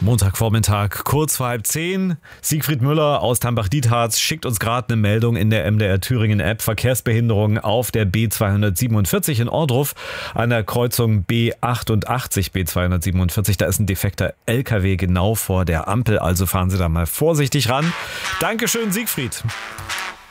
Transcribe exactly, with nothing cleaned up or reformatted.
Montagvormittag, kurz vor halb zehn. Siegfried Müller aus Tambach-Dietharz schickt uns gerade eine Meldung in der M D R Thüringen-App. Verkehrsbehinderung auf der B zweihundertsiebenundvierzig in Ohrdruf an der Kreuzung B achtundachtzig B zweihundertsiebenundvierzig. Da ist ein defekter L K W genau vor der Ampel, also fahren Sie da mal vorsichtig ran. Dankeschön, Siegfried.